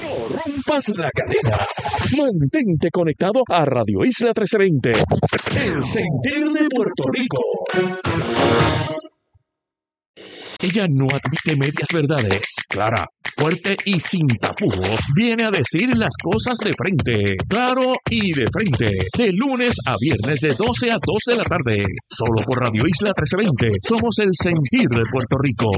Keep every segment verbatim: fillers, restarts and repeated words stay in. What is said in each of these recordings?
No rompas la cadena. Mantente conectado a Radio Isla trece veinte. El sentir de Puerto Rico. Ella no admite medias verdades. Clara, fuerte y sin tapujos, viene a decir las cosas de frente. Claro y de frente. De lunes a viernes de doce a dos de la tarde. Solo por Radio Isla trece veinte. Somos el sentir de Puerto Rico.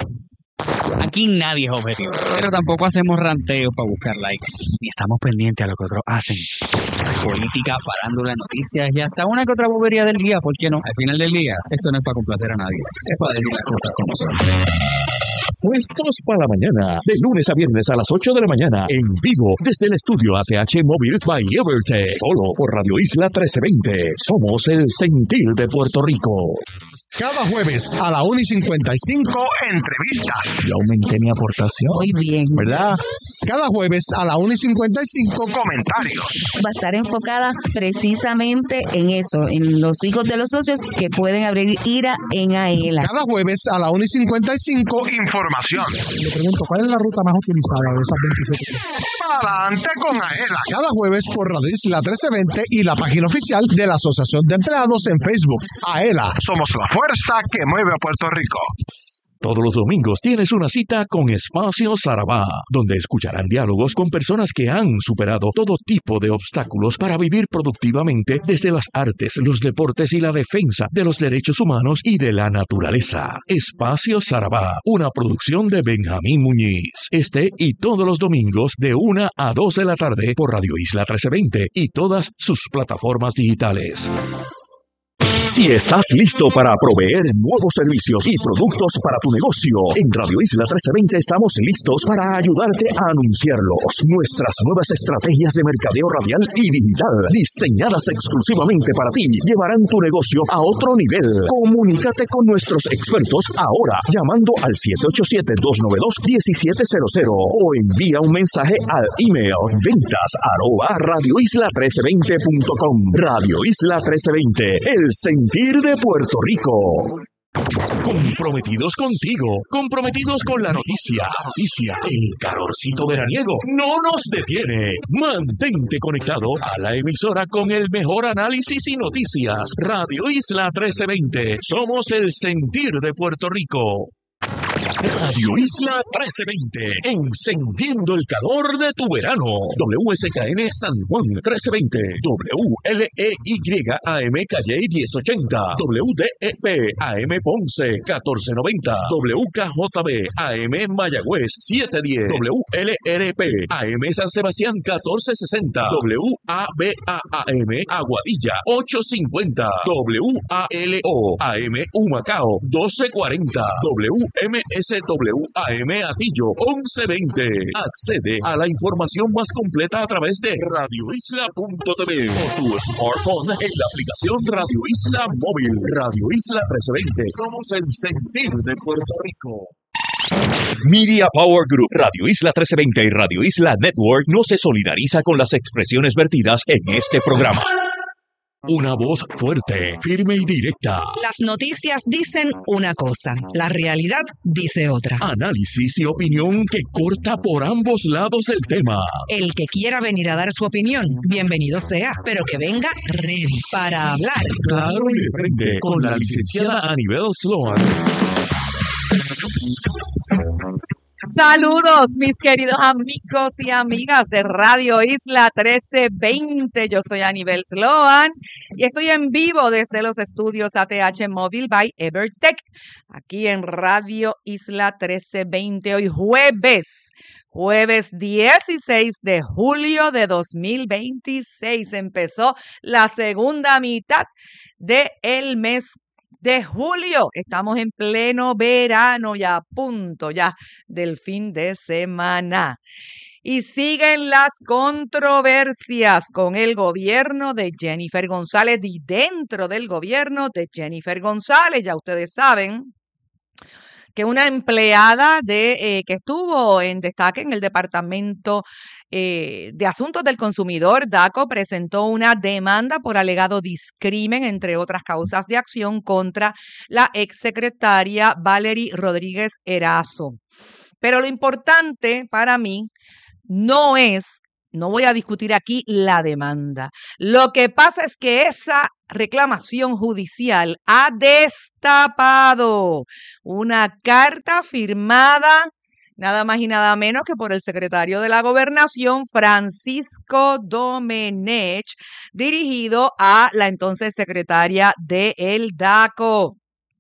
Aquí nadie es objetivo, pero tampoco hacemos ranteos para buscar likes, ni estamos pendientes a lo que otros hacen. Política, farándula, noticias y hasta una que otra bobería del día, ¿por qué no? Al final del día, esto no es para complacer a nadie, es para decir las cosas como son. Puestos para la mañana, de lunes a viernes a las ocho de la mañana, en vivo desde el estudio A T H Móvil by Evertech, solo por Radio Isla trece veinte. Somos el sentir de Puerto Rico. Cada jueves a la una y cincuenta y cinco, entrevistas. Yo aumenté mi aportación. Muy bien. ¿Verdad? Cada jueves a la una y cincuenta y cinco, comentarios. Va a estar enfocada precisamente en eso, en los hijos de los socios que pueden abrir IRA en AELA. Cada jueves a la una y cincuenta y cinco, información. Le pregunto, ¿cuál es la ruta más utilizada de esas veintisiete? Adelante con AELA. Cada jueves por Radio Isla trece veinte y la página oficial de la Asociación de Empleados en Facebook. AELA. Somos la fuerza que mueve a Puerto Rico. Todos los domingos tienes una cita con Espacio Sarabá, donde escucharán diálogos con personas que han superado todo tipo de obstáculos para vivir productivamente desde las artes, los deportes y la defensa de los derechos humanos y de la naturaleza. Espacio Sarabá, una producción de Benjamín Muñiz. Este y todos los domingos de una a dos de la tarde por Radio Isla trece veinte y todas sus plataformas digitales. Si estás listo para proveer nuevos servicios y productos para tu negocio, en Radio Isla trece veinte estamos listos para ayudarte a anunciarlos. Nuestras nuevas estrategias de mercadeo radial y digital, diseñadas exclusivamente para ti, llevarán tu negocio a otro nivel. Comunícate con nuestros expertos ahora, llamando al siete ocho siete, dos nueve dos, uno siete cero cero o envía un mensaje al email ventas arroba radio isla trece veinte punto com. Radio Isla trece veinte, el sentir de Puerto Rico. Comprometidos contigo, comprometidos con la noticia. La noticia, el calorcito veraniego no nos detiene. Mantente conectado a la emisora con el mejor análisis y noticias. Radio Isla trece veinte. Somos el sentir de Puerto Rico. Radio Isla trece veinte, encendiendo el calor de tu verano. W S K N San Juan trece veinte, W L E Y A M Calle diez ochenta, W D E P A M Ponce catorce noventa, W K J B A M Mayagüez setecientos diez, W L R P A M San Sebastián catorce sesenta, W A B A A M Aguadilla ochocientos cincuenta, W A L O A M Humacao doce cuarenta, W M S W A M Atillo once veinte. Accede a la información más completa a través de radio isla punto t v o tu smartphone en la aplicación Radio Isla Móvil. Radio Isla trece veinte. Somos el sentir de Puerto Rico. Media Power Group, Radio Isla trece veinte y Radio Isla Network no se solidariza con las expresiones vertidas en este programa. Una voz fuerte, firme y directa. Las noticias dicen una cosa, la realidad dice otra. Análisis y opinión que corta por ambos lados del tema. El que quiera venir a dar su opinión, bienvenido sea, pero que venga ready para hablar. Claro y de frente, con la licenciada Anibel Sloan. Saludos, mis queridos amigos y amigas de Radio Isla trece veinte. Yo soy Anibel Sloan y estoy en vivo desde los estudios A T H Móvil by Evertech, aquí en Radio Isla trece veinte. Hoy jueves, jueves dieciséis de julio de dos mil veintiséis. Empezó la segunda mitad del mes de julio. Estamos en pleno verano y a punto ya del fin de semana. Y siguen las controversias con el gobierno de Jennifer González y dentro del gobierno de Jennifer González. Ya ustedes saben que una empleada de eh, que estuvo en destaque en el Departamento eh, de Asuntos del Consumidor, DACO, presentó una demanda por alegado discrimen, entre otras causas de acción, contra la exsecretaria Valerie Rodríguez Erazo. Pero lo importante para mí no es, no voy a discutir aquí la demanda. Lo que pasa es que esa reclamación judicial ha destapado una carta firmada nada más y nada menos que por el secretario de la Gobernación, Francisco Domenech, dirigido a la entonces secretaria de el D A C O.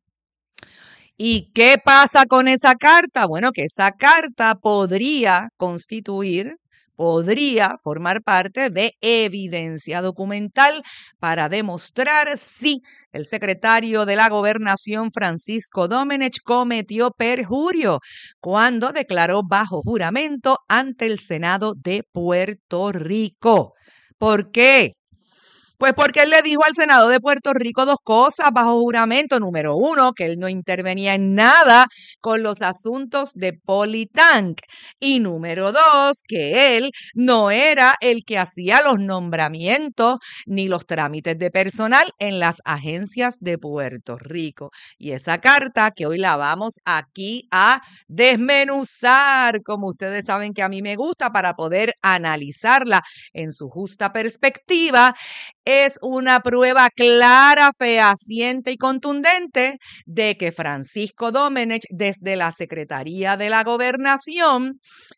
¿Y qué pasa con esa carta? Bueno, que esa carta podría constituir, podría formar parte de evidencia documental para demostrar si el secretario de la Gobernación, Francisco Domenech, cometió perjurio cuando declaró bajo juramento ante el Senado de Puerto Rico. ¿Por qué? Pues porque él le dijo al Senado de Puerto Rico dos cosas bajo juramento. Número uno, que él no intervenía en nada con los asuntos de Politank. Y número dos, que él no era el que hacía los nombramientos ni los trámites de personal en las agencias de Puerto Rico. Y esa carta que hoy la vamos aquí a desmenuzar, como ustedes saben que a mí me gusta, para poder analizarla en su justa perspectiva, es una prueba clara, fehaciente y contundente de que Francisco Domenech, desde la Secretaría de la Gobernación,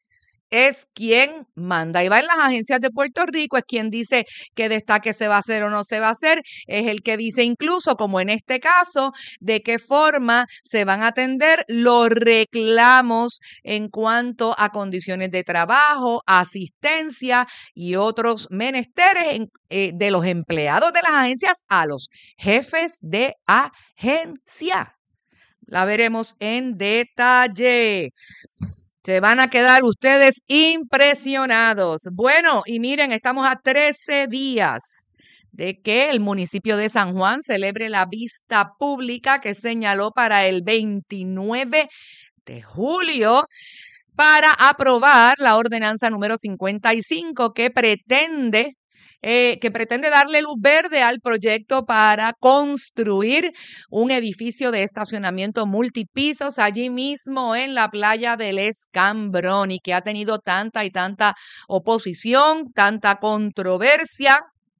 es quien manda y va en las agencias de Puerto Rico, es quien dice qué destaque se va a hacer o no se va a hacer, es el que dice incluso, como en este caso, de qué forma se van a atender los reclamos en cuanto a condiciones de trabajo, asistencia y otros menesteres en, eh, de los empleados de las agencias a los jefes de agencia. La veremos en detalle. Se van a quedar ustedes impresionados. Bueno, y miren, estamos a trece días de que el municipio de San Juan celebre la vista pública que señaló para el veintinueve de julio para aprobar la ordenanza número cincuenta y cinco que pretende Eh, que pretende darle luz verde al proyecto para construir un edificio de estacionamiento multipisos allí mismo en la playa del Escambrón y que ha tenido tanta y tanta oposición, tanta controversia.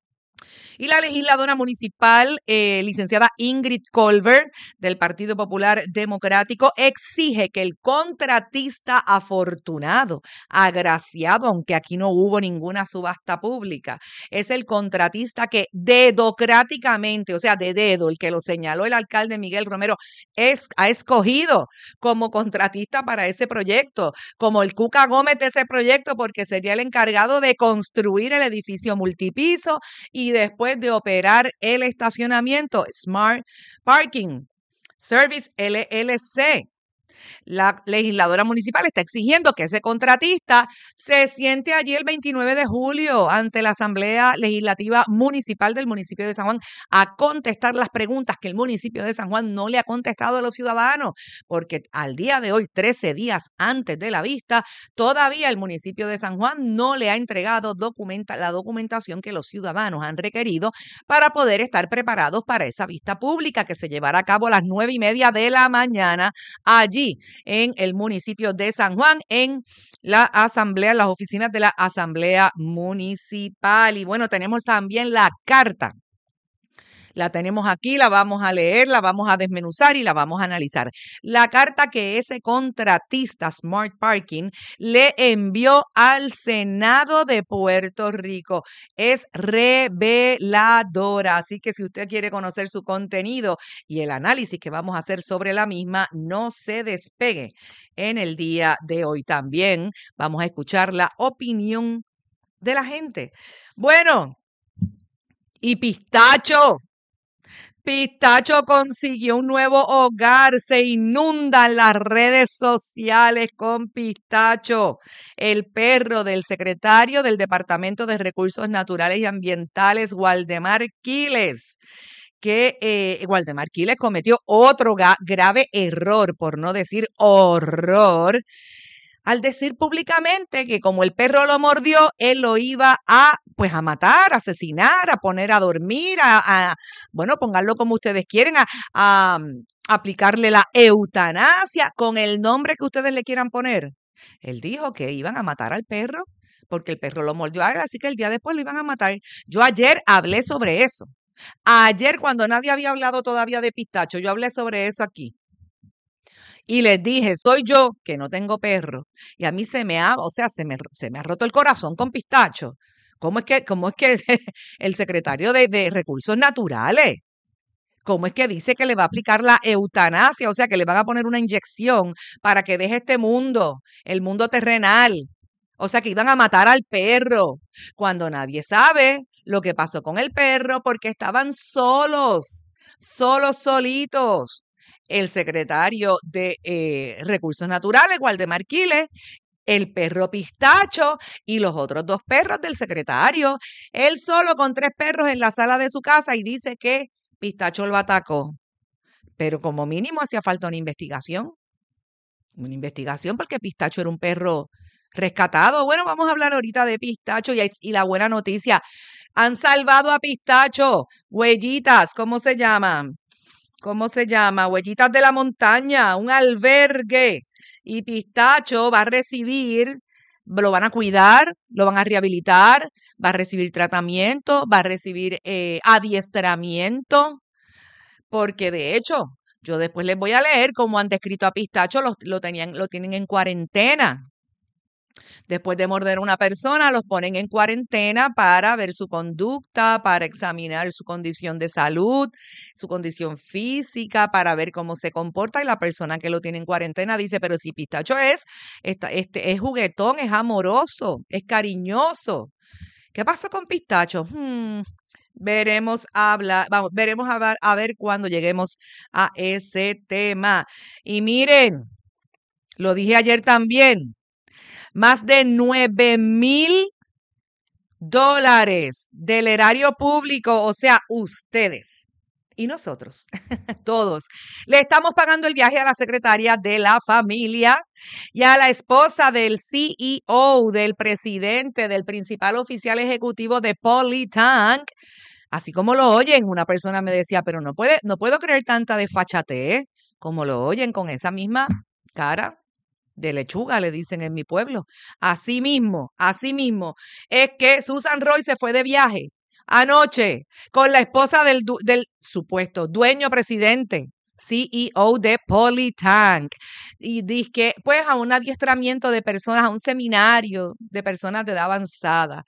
Y la legisladora municipal, eh, licenciada Ingrid Colbert, del Partido Popular Democrático, exige que el contratista afortunado, agraciado, aunque aquí no hubo ninguna subasta pública, es el contratista que dedocráticamente, o sea, de dedo, el que lo señaló el alcalde Miguel Romero, es, ha escogido como contratista para ese proyecto, como el Cuca Gómez de ese proyecto, porque sería el encargado de construir el edificio multipiso y después de operar el estacionamiento Smart Parking Service L L C. La legisladora municipal está exigiendo que ese contratista se siente allí el veintinueve de julio ante la Asamblea Legislativa Municipal del municipio de San Juan a contestar las preguntas que el municipio de San Juan no le ha contestado a los ciudadanos, porque al día de hoy, trece días antes de la vista, todavía el municipio de San Juan no le ha entregado documenta, la documentación que los ciudadanos han requerido para poder estar preparados para esa vista pública que se llevará a cabo a las nueve y media de la mañana allí en el municipio de San Juan, en la asamblea, en las oficinas de la asamblea municipal. Y bueno, tenemos también la carta. La tenemos aquí, la vamos a leer, la vamos a desmenuzar y la vamos a analizar. La carta que ese contratista Smart Parking le envió al Senado de Puerto Rico es reveladora. Así que si usted quiere conocer su contenido y el análisis que vamos a hacer sobre la misma, no se despegue en el día de hoy. También vamos a escuchar la opinión de la gente. Bueno, y Pistacho. Pistacho consiguió un nuevo hogar, se inundan las redes sociales con Pistacho, el perro del secretario del Departamento de Recursos Naturales y Ambientales, Waldemar Quiles, que eh, Waldemar Quiles cometió otro grave error, por no decir horror, al decir públicamente que como el perro lo mordió, él lo iba a, pues, a matar, a asesinar, a poner a dormir, a, a bueno, pónganlo como ustedes quieren, a, a, a aplicarle la eutanasia con el nombre que ustedes le quieran poner. Él dijo que iban a matar al perro porque el perro lo mordió a él, así que el día después lo iban a matar. Yo ayer hablé sobre eso. Ayer, cuando nadie había hablado todavía de pistacho, yo hablé sobre eso aquí. Y les dije, soy yo que no tengo perro. Y a mí se me ha, o sea, se me, se me ha roto el corazón con pistacho. ¿Cómo es que, cómo es que el secretario de, de Recursos Naturales, cómo es que dice que le va a aplicar la eutanasia? O sea, que le van a poner una inyección para que deje este mundo, el mundo terrenal. O sea, que iban a matar al perro, cuando nadie sabe lo que pasó con el perro, porque estaban solos, solos, solitos. El secretario de eh, Recursos Naturales, Waldemar Quiles, el perro Pistacho y los otros dos perros del secretario. Él solo con tres perros en la sala de su casa y dice que Pistacho lo atacó. Pero como mínimo hacía falta una investigación. Una investigación porque Pistacho era un perro rescatado. Bueno, vamos a hablar ahorita de Pistacho y, y la buena noticia. Han salvado a Pistacho. Huellitas, ¿cómo se llaman? ¿Cómo se llama? Huellitas de la Montaña, un albergue. Y Pistacho va a recibir, lo van a cuidar, lo van a rehabilitar, va a recibir tratamiento, va a recibir eh, adiestramiento, porque de hecho, yo después les voy a leer cómo han descrito a Pistacho, lo, lo, tenían, lo tienen en cuarentena. Después de morder a una persona, los ponen en cuarentena para ver su conducta, para examinar su condición de salud, su condición física, para ver cómo se comporta. Y la persona que lo tiene en cuarentena dice, pero si Pistacho es, esta, este, es juguetón, es amoroso, es cariñoso. ¿Qué pasó con Pistacho? Hmm, veremos hablar, vamos, veremos a ver, a ver cuando lleguemos a ese tema. Y miren, lo dije ayer también. Más de nueve mil dólares del erario público, o sea, ustedes y nosotros, todos, le estamos pagando el viaje a la secretaria de la familia y a la esposa del C E O, del presidente, del principal oficial ejecutivo de Polytank. Así como lo oyen, una persona me decía, pero no puede, no puedo creer tanta desfachatez como lo oyen, con esa misma cara de lechuga, le dicen en mi pueblo. Así mismo, así mismo. Es que Susan Roy se fue de viaje anoche con la esposa del, del supuesto dueño presidente, C E O de Polytank. Y dice que, pues, a un adiestramiento de personas, a un seminario de personas de edad avanzada.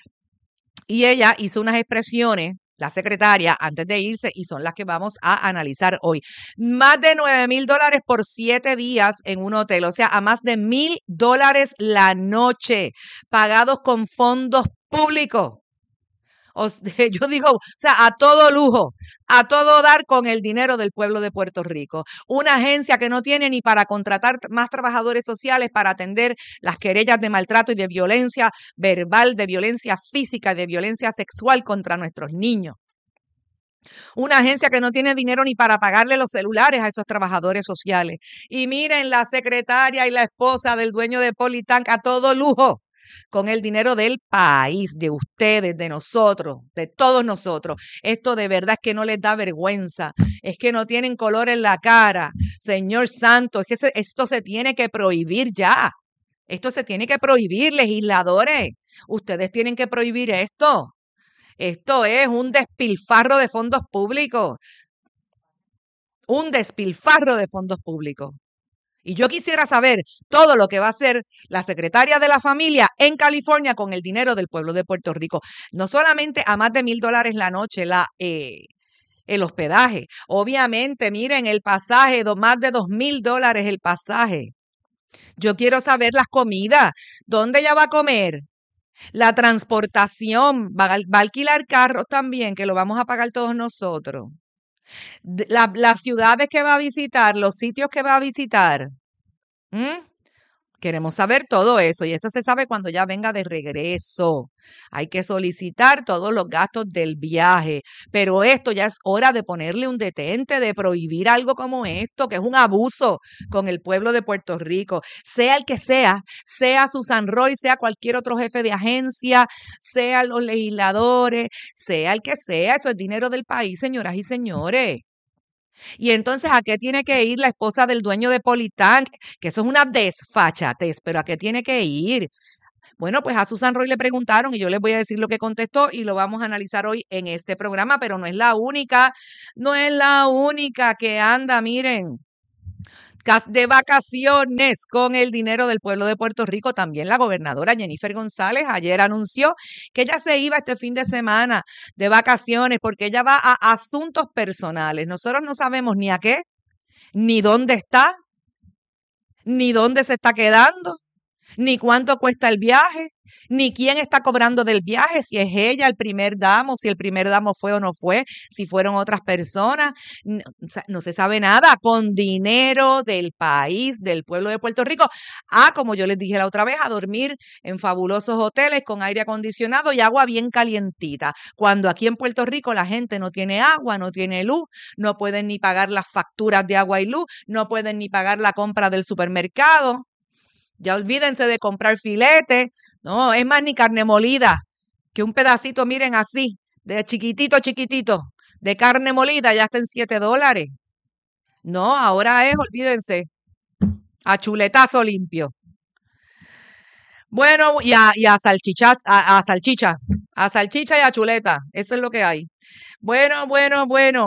Y ella hizo unas expresiones, la secretaria, antes de irse, y son las que vamos a analizar hoy. Más de nueve mil dólares por siete días en un hotel, o sea, a más de mil dólares la noche, pagados con fondos públicos. O sea, yo digo, o sea, a todo lujo, a todo dar con el dinero del pueblo de Puerto Rico. Una agencia que no tiene ni para contratar más trabajadores sociales para atender las querellas de maltrato y de violencia verbal, de violencia física, de violencia sexual contra nuestros niños. Una agencia que no tiene dinero ni para pagarle los celulares a esos trabajadores sociales. Y miren, la secretaria y la esposa del dueño de Polytank a todo lujo, con el dinero del país, de ustedes, de nosotros, de todos nosotros. Esto de verdad es que no les da vergüenza, es que no tienen color en la cara. Señor santo, es que se, esto se tiene que prohibir ya. Esto se tiene que prohibir, legisladores. Ustedes tienen que prohibir esto. Esto es un despilfarro de fondos públicos. Un despilfarro de fondos públicos. Y yo quisiera saber todo lo que va a hacer la secretaria de la familia en California con el dinero del pueblo de Puerto Rico. No solamente a más de mil dólares la noche la, eh, el hospedaje. Obviamente, miren, el pasaje, do, más de dos mil dólares el pasaje. Yo quiero saber las comidas. ¿Dónde ella va a comer? La transportación. Va, va a alquilar carros también, que lo vamos a pagar todos nosotros. La, las ciudades que va a visitar, los sitios que va a visitar. ¿Mm? Queremos saber todo eso y eso se sabe cuando ya venga de regreso. Hay que solicitar todos los gastos del viaje, pero esto ya es hora de ponerle un detente, de prohibir algo como esto, que es un abuso con el pueblo de Puerto Rico, sea el que sea, sea Susan Roy, sea cualquier otro jefe de agencia, sea los legisladores, sea el que sea, eso es dinero del país, señoras y señores. Y entonces, ¿a qué tiene que ir la esposa del dueño de Polytank? Que eso es una desfachatez, pero ¿a qué tiene que ir? Bueno, pues a Susan Roy le preguntaron y yo les voy a decir lo que contestó y lo vamos a analizar hoy en este programa, pero no es la única, no es la única que anda, miren, de vacaciones con el dinero del pueblo de Puerto Rico. También la gobernadora Jennifer González ayer anunció que ella se iba este fin de semana de vacaciones porque ella va a asuntos personales. Nosotros no sabemos ni a qué, ni dónde está, ni dónde se está quedando, ni cuánto cuesta el viaje, ni quién está cobrando del viaje, si es ella el primer damo, si el primer damo fue o no fue, si fueron otras personas. No, no se sabe nada, con dinero del país, del pueblo de Puerto Rico. Ah, como yo les dije la otra vez, a dormir en fabulosos hoteles con aire acondicionado y agua bien calientita. Cuando aquí en Puerto Rico la gente no tiene agua, no tiene luz, no pueden ni pagar las facturas de agua y luz, no pueden ni pagar la compra del supermercado. Ya olvídense de comprar filete, no, es más ni carne molida, que un pedacito, miren así, de chiquitito, chiquitito, de carne molida, ya está en siete dólares. No, ahora es, olvídense, a chuletazo limpio. Bueno, y a, y a salchicha, a, a salchicha, a salchicha y a chuleta, eso es lo que hay. Bueno, bueno, bueno.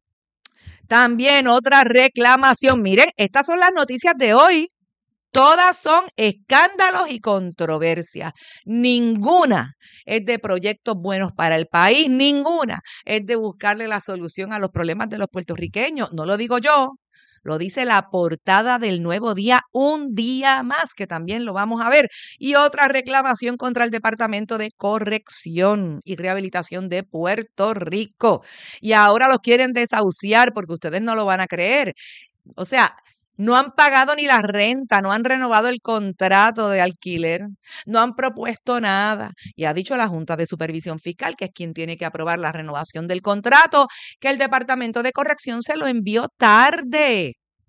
También otra reclamación, miren, estas son las noticias de hoy. Todas son escándalos y controversias. Ninguna es de proyectos buenos para el país. Ninguna es de buscarle la solución a los problemas de los puertorriqueños. No lo digo yo, lo dice la portada del Nuevo Día, un día más, que también lo vamos a ver. Y otra reclamación contra el Departamento de Corrección y Rehabilitación de Puerto Rico. Y ahora los quieren desahuciar porque ustedes no lo van a creer. O sea, no han pagado ni la renta, no han renovado el contrato de alquiler, no han propuesto nada. Y ha dicho la Junta de Supervisión Fiscal, que es quien tiene que aprobar la renovación del contrato, que el Departamento de Corrección se lo envió tarde.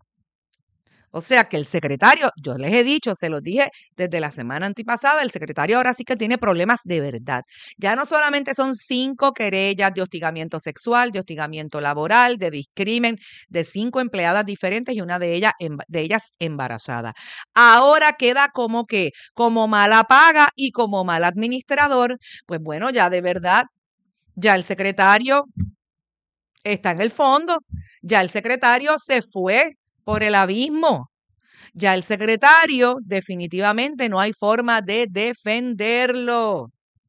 O sea que el secretario, yo les he dicho, se los dije desde la semana antipasada, el secretario ahora sí que tiene problemas de verdad. Ya no solamente son cinco querellas de hostigamiento sexual, de hostigamiento laboral, de discrimen, de cinco empleadas diferentes y una de ellas, de ellas embarazada. Ahora queda como que, como mala paga y como mal administrador, pues bueno, ya de verdad, ya el secretario está en el fondo, ya el secretario se fue por el abismo. Ya el secretario definitivamente no hay forma de defenderlo.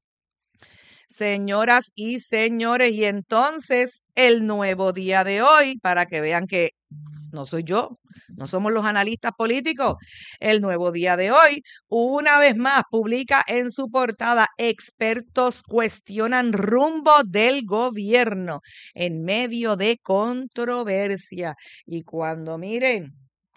Señoras y señores, y entonces el Nuevo Día de hoy, para que vean que no soy yo, no somos los analistas políticos, el Nuevo Día de hoy, una vez más, publica en su portada: expertos cuestionan rumbo del gobierno en medio de controversia. Y cuando miren,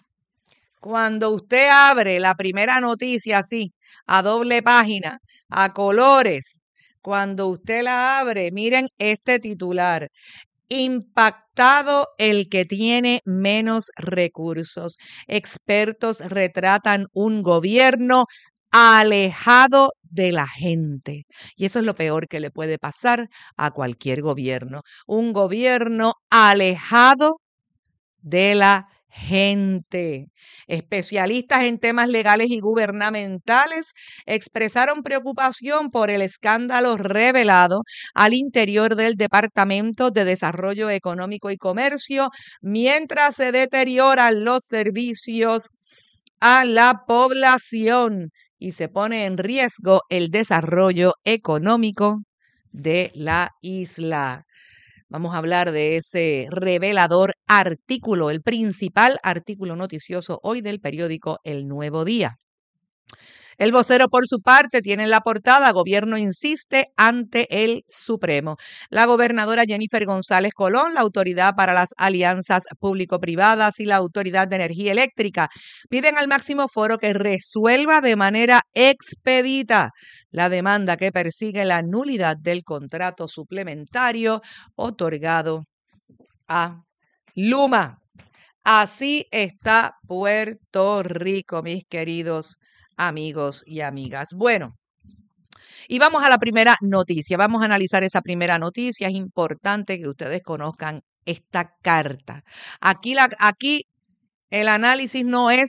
cuando usted abre la primera noticia así, a doble página, a colores, cuando usted la abre, miren este titular: impactado el que tiene menos recursos. Expertos retratan un gobierno alejado de la gente. Y eso es lo peor que le puede pasar a cualquier gobierno. Un gobierno alejado de la gente. Especialistas en temas legales y gubernamentales expresaron preocupación por el escándalo revelado al interior del Departamento de Desarrollo Económico y Comercio, mientras se deterioran los servicios a la población y se pone en riesgo el desarrollo económico de la isla. Vamos a hablar de ese revelador artículo, el principal artículo noticioso hoy del periódico El Nuevo Día. El vocero, por su parte, tiene en la portada: gobierno insiste ante el Supremo. La gobernadora Jennifer González Colón, la Autoridad para las Alianzas Público-Privadas y la Autoridad de Energía Eléctrica piden al máximo foro que resuelva de manera expedita la demanda que persigue la nulidad del contrato suplementario otorgado a Luma. Así está Puerto Rico, mis queridos amigos y amigas. Bueno, y vamos a la primera noticia. Vamos a analizar esa primera noticia. Es importante que ustedes conozcan esta carta. Aquí, la, aquí el análisis no es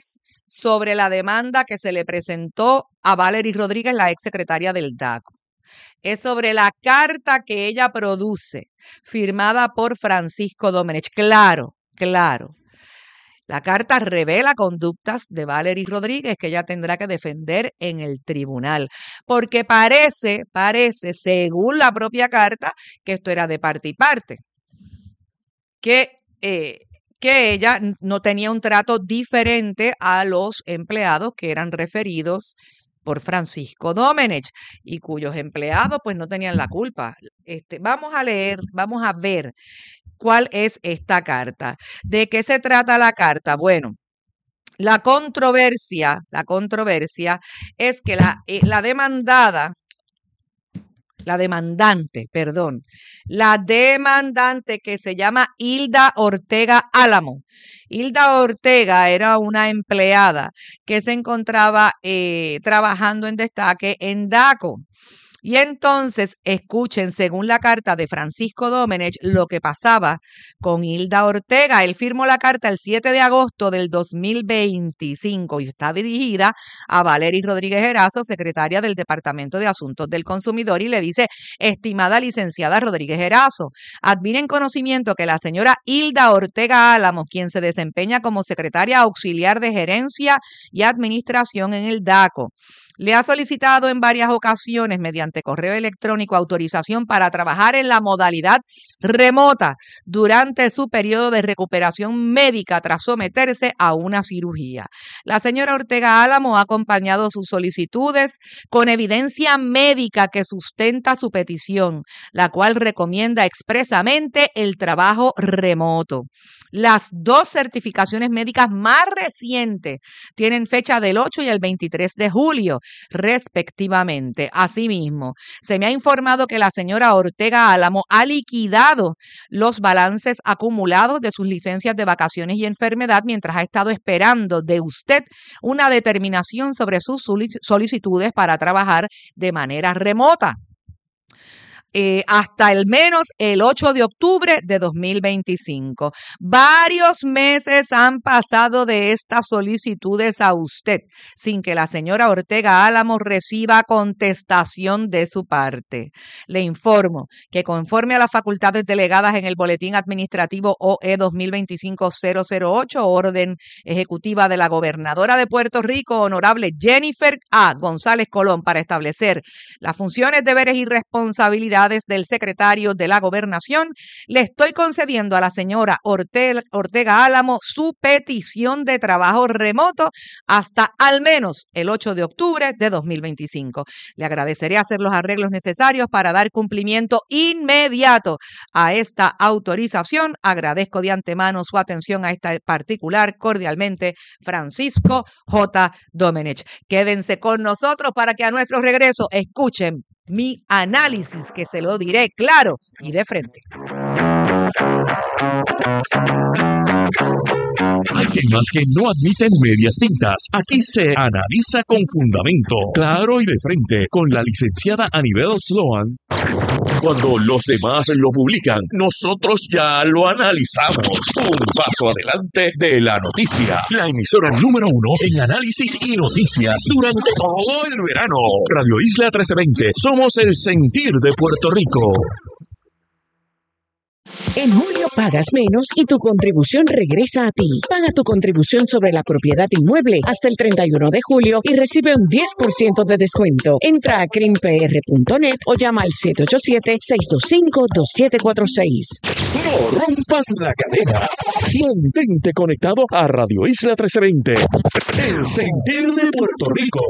sobre la demanda que se le presentó a Valerie Rodríguez, la exsecretaria del D A C O. Es sobre la carta que ella produce, firmada por Francisco Domenech. Claro, claro. La carta revela conductas de Valerie Rodríguez que ella tendrá que defender en el tribunal, porque parece, parece, según la propia carta, que esto era de parte y parte, que, eh, que ella no tenía un trato diferente a los empleados que eran referidos por Francisco Domenech y cuyos empleados pues no tenían la culpa. Este, vamos a leer, vamos a ver cuál es esta carta. ¿De qué se trata la carta? Bueno, la controversia, la controversia es que la, eh, la demandada, la demandante, perdón, la demandante que se llama Hilda Ortega Álamo. Hilda Ortega era una empleada que se encontraba eh, trabajando en destaque en D A C O. Y entonces, escuchen, según la carta de Francisco Domenech, lo que pasaba con Hilda Ortega. Él firmó la carta el siete de agosto del dos mil veinticinco y está dirigida a Valerie Rodríguez Erazo, secretaria del Departamento de Asuntos del Consumidor, y le dice: estimada licenciada Rodríguez Erazo, admira en conocimiento que la señora Hilda Ortega Álamos, quien se desempeña como secretaria auxiliar de gerencia y administración en el D A C O, le ha solicitado en varias ocasiones mediante correo electrónico autorización para trabajar en la modalidad remota durante su periodo de recuperación médica tras someterse a una cirugía. La señora Ortega Álamo ha acompañado sus solicitudes con evidencia médica que sustenta su petición, la cual recomienda expresamente el trabajo remoto. Las dos certificaciones médicas más recientes tienen fecha del ocho y el veintitrés de julio, respectivamente. Asimismo, se me ha informado que la señora Ortega Álamo ha liquidado los balances acumulados de sus licencias de vacaciones y enfermedad mientras ha estado esperando de usted una determinación sobre sus solicitudes para trabajar de manera remota. Eh, hasta al menos el ocho de octubre de dos mil veinticinco. Varios meses han pasado de estas solicitudes a usted sin que la señora Ortega Álamo reciba contestación de su parte. Le informo que conforme a las facultades delegadas en el Boletín Administrativo O E dos mil veinticinco cero cero ocho, orden ejecutiva de la gobernadora de Puerto Rico, honorable Jennifer A. González Colón, para establecer las funciones, deberes y responsabilidades del secretario de la Gobernación, le estoy concediendo a la señora Ortega, Ortega Álamo su petición de trabajo remoto hasta al menos el ocho de octubre de dos mil veinticinco. Le agradeceré hacer los arreglos necesarios para dar cumplimiento inmediato a esta autorización. Agradezco de antemano su atención a esta particular. Cordialmente, Francisco J. Domenech. Quédense con nosotros para que a nuestro regreso escuchen mi análisis, que se lo diré claro y de frente. Hay temas que no admiten medias tintas. Aquí se analiza con fundamento, claro y de frente, con la licenciada Anibel Sloan. Cuando los demás lo publican, nosotros ya lo analizamos. Un paso adelante de la noticia. La emisora número uno en análisis y noticias durante todo el verano. Radio Isla trece veinte. Somos el sentir de Puerto Rico. En julio pagas menos y tu contribución regresa a ti. Paga tu contribución sobre la propiedad inmueble hasta el treinta y uno de julio y recibe un diez por ciento de descuento. Entra a crim p r punto net o llama al siete ocho siete, seis dos cinco, dos siete cuatro seis. No rompas la cadena. Mantente conectado a Radio Isla trece veinte. El sentir de Puerto Rico.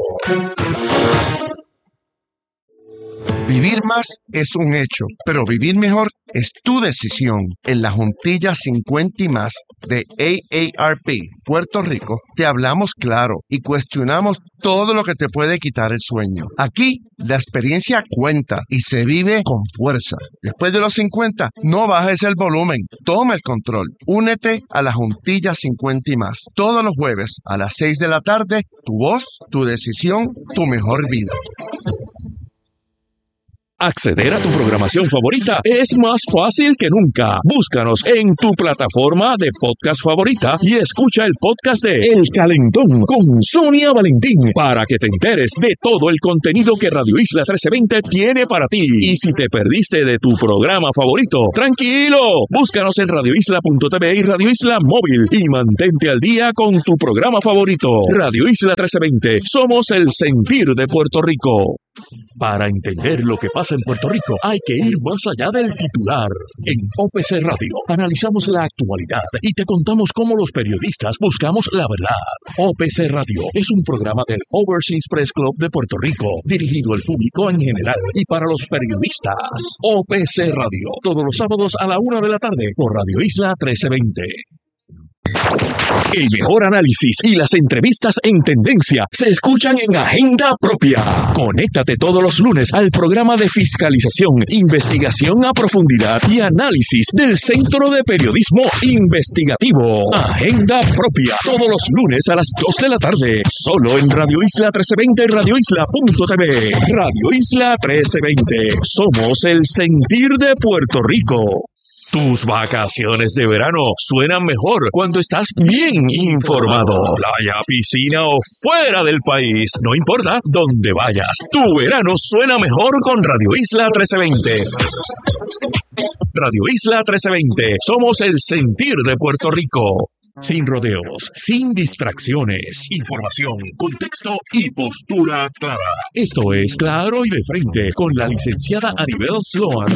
Vivir más es un hecho, pero vivir mejor es tu decisión. En la Juntilla cincuenta y más de A A R P Puerto Rico te hablamos claro y cuestionamos todo lo que te puede quitar el sueño. Aquí la experiencia cuenta y se vive con fuerza. Después de los cincuenta, no bajes el volumen, toma el control. Únete a la Juntilla cincuenta y más. Todos los jueves a las seis de la tarde, tu voz, tu decisión, tu mejor vida. Acceder a tu programación favorita es más fácil que nunca. Búscanos en tu plataforma de podcast favorita y escucha el podcast de El Calentón con Sonia Valentín para que te enteres de todo el contenido que Radio Isla trece veinte tiene para ti. Y si te perdiste de tu programa favorito, tranquilo, búscanos en radio isla punto t v y Radio Isla Móvil y mantente al día con tu programa favorito. Radio Isla trece veinte, somos el sentir de Puerto Rico. Para entender lo que pasa en Puerto Rico, hay que ir más allá del titular. En O P C Radio analizamos la actualidad y te contamos cómo los periodistas buscamos la verdad. O P C Radio es un programa del Overseas Press Club de Puerto Rico, dirigido al público en general y para los periodistas. O P C Radio, todos los sábados a la una de la tarde por Radio Isla trece veinte. El mejor análisis y las entrevistas en tendencia se escuchan en Agenda Propia. Conéctate todos los lunes al programa de fiscalización, investigación a profundidad y análisis del Centro de Periodismo Investigativo. Agenda Propia, todos los lunes a las dos de la tarde, solo en Radio Isla trece veinte y radio isla punto t v. Radio Isla trece veinte, somos el sentir de Puerto Rico. Tus vacaciones de verano suenan mejor cuando estás bien informado. Playa, piscina o fuera del país, no importa dónde vayas, tu verano suena mejor con Radio Isla trece veinte. Radio Isla trece veinte, somos el sentir de Puerto Rico. Sin rodeos, sin distracciones, información, contexto y postura clara. Esto es Claro y de Frente con la licenciada Anibel Sloan.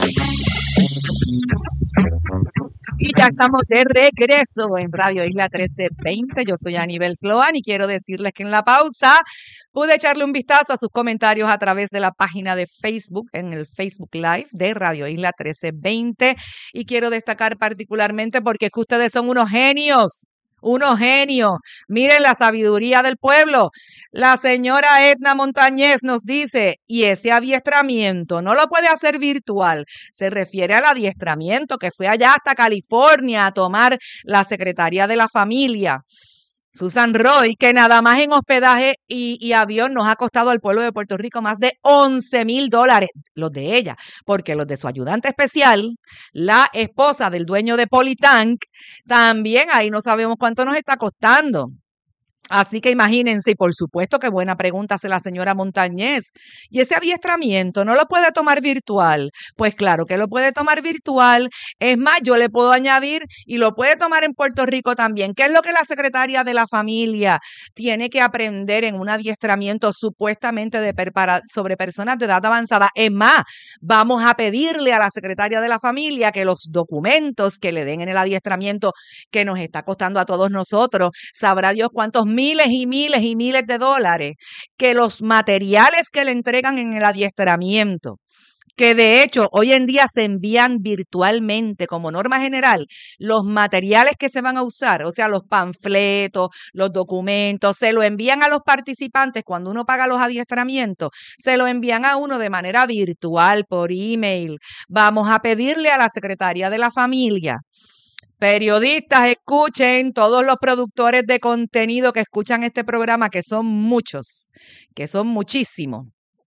Y ya estamos de regreso en Radio Isla trece veinte. Yo soy Anibel Sloan y quiero decirles que en la pausa pude echarle un vistazo a sus comentarios a través de la página de Facebook, en el Facebook Live de Radio Isla trece veinte. Y quiero destacar particularmente porque es que ustedes son unos genios. Unos genios. Miren la sabiduría del pueblo. La señora Edna Montañez nos dice, y ese adiestramiento no lo puede hacer virtual. Se refiere al adiestramiento que fue allá hasta California a tomar la Secretaría de la Familia, Susan Roy, que nada más en hospedaje y, y avión nos ha costado al pueblo de Puerto Rico más de once mil dólares, los de ella, porque los de su ayudante especial, la esposa del dueño de Politank, también ahí no sabemos cuánto nos está costando. Así que imagínense, y por supuesto que buena pregunta hace la señora Montañez. ¿Y ese adiestramiento no lo puede tomar virtual? Pues claro que lo puede tomar virtual. Es más, yo le puedo añadir y lo puede tomar en Puerto Rico también. ¿Qué es lo que la secretaria de la familia tiene que aprender en un adiestramiento supuestamente de prepara- sobre personas de edad avanzada? Es más, vamos a pedirle a la secretaria de la familia que los documentos que le den en el adiestramiento que nos está costando a todos nosotros, sabrá Dios cuántos miles y miles y miles de dólares, que los materiales que le entregan en el adiestramiento, que de hecho hoy en día se envían virtualmente como norma general, los materiales que se van a usar, o sea, los panfletos, los documentos, se lo envían a los participantes cuando uno paga los adiestramientos, se lo envían a uno de manera virtual, por email. Vamos a pedirle a la secretaria de la familia. Periodistas, escuchen, todos los productores de contenido que escuchan este programa, que son muchos, que son muchísimos.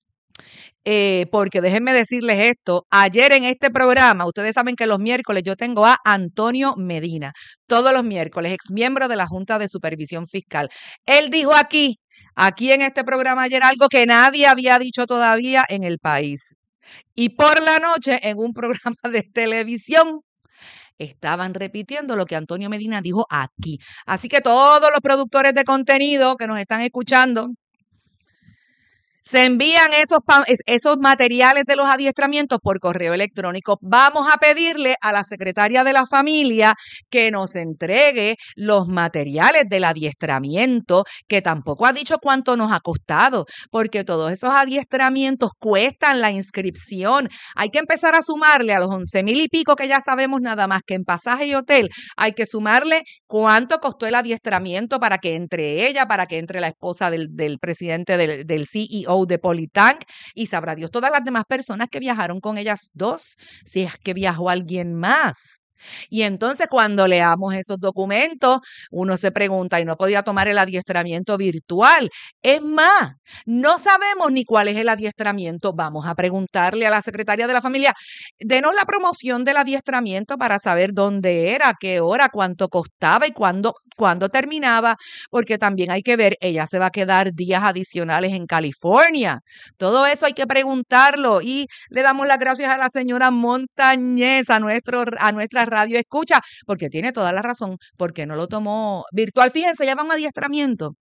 Eh, porque déjenme decirles esto, ayer en este programa, ustedes saben que los miércoles yo tengo a Antonio Medina, todos los miércoles, ex miembro de la Junta de Supervisión Fiscal. Él dijo aquí, aquí en este programa ayer algo que nadie había dicho todavía en el país. Y por la noche, en un programa de televisión, estaban repitiendo lo que Antonio Medina dijo aquí. Así que todos los productores de contenido que nos están escuchando, se envían esos, esos materiales de los adiestramientos por correo electrónico. Vamos a pedirle a la secretaria de la familia que nos entregue los materiales del adiestramiento, que tampoco ha dicho cuánto nos ha costado, porque todos esos adiestramientos cuestan la inscripción. Hay que empezar a sumarle a los once mil y pico que ya sabemos nada más que en pasaje y hotel. Hay que sumarle cuánto costó el adiestramiento para que entre ella, para que entre la esposa del, del presidente del, del C E O de Politank, y sabrá Dios todas las demás personas que viajaron con ellas dos, si es que viajó alguien más. Y entonces cuando leamos esos documentos, uno se pregunta, ¿y no podía tomar el adiestramiento virtual? Es más, no sabemos ni cuál es el adiestramiento. Vamos a preguntarle a la secretaria de la familia, denos la promoción del adiestramiento para saber dónde era, qué hora, cuánto costaba y cuándo, cuándo terminaba, porque también hay que ver, ella se va a quedar días adicionales en California. Todo eso hay que preguntarlo y le damos las gracias a la señora Montañez, a, nuestro, a nuestra radio escucha, porque tiene toda la razón, porque no lo tomó virtual. Fíjense, ya va un adiestramiento